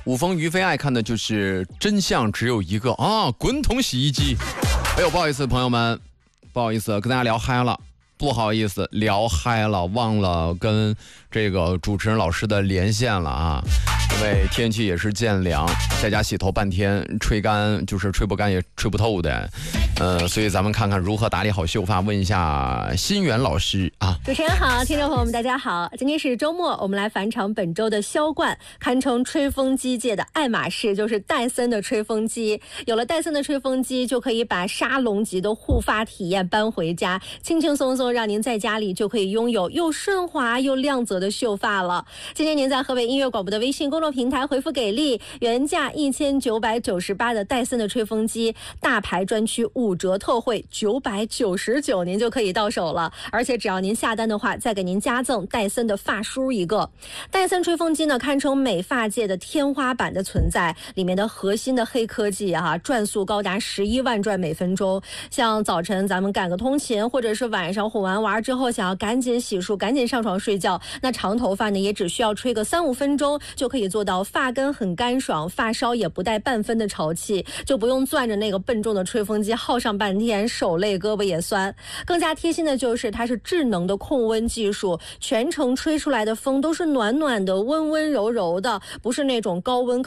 五峰于飞爱看的就是真相只有一个啊，滚筒洗衣机。哎呦，不好意思，朋友们，不好意思，跟大家聊嗨了。不好意思，聊嗨了，忘了跟这个主持人老师的连线了啊！因为天气也是渐凉，在家洗头半天，吹干就是吹不干也吹不透的，所以咱们看看如何打理好秀发。问一下新源老师啊。 主持人好，听众朋友们大家好，今天是周末，我们来返场本周的销冠，堪称吹风机界的爱马仕，就是戴森的吹风机。有了戴森的吹风机，就可以把沙龙级的护发体验搬回家，轻轻松松让您在家里就可以拥有又顺滑又亮泽的秀发了。今天您在河北音乐广播的微信公众平台回复给力，原价1998的戴森的吹风机，大牌专区5折特惠999，您就可以到手了。而且只要您下单的话，再给您加赠戴森的发梳一个。戴森吹风机呢，堪称美发界的天花板的存在，里面的核心的黑科技转速高达11万转每分钟。像早晨咱们赶个通勤，或者是晚上哄完娃之后想要赶紧洗漱赶紧上床睡觉，那长头发呢也只需要吹个3-5分钟就可以做到发根很干爽，发梢也不带半分的潮气，就不用攥着那个笨重的吹风机耗上半天，手累胳膊也酸。更加贴心的就是它是智能的控温技术，全程吹出来的风都是暖暖的温温柔柔的，不是那种高温